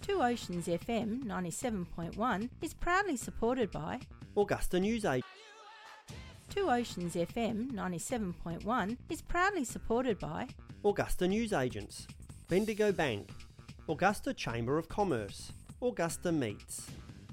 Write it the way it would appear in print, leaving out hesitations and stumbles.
Two Oceans FM 97.1 is proudly supported by Augusta News Agents. Two Oceans FM 97.1 is proudly supported by Augusta News Agents, Bendigo Bank, Augusta Chamber of Commerce, Augusta Meats.